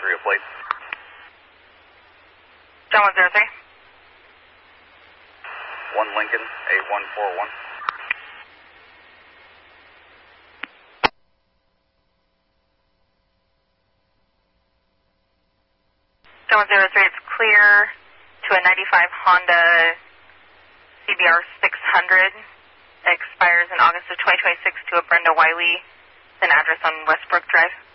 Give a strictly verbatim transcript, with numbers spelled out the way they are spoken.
three, a plate. John one zero three. one Lincoln, A one four one. John one zero three, it's clear to a ninety-five Honda C B R six hundred. Expires in August of twenty twenty-six to a Brenda Wiley, an address on Westbrook Drive.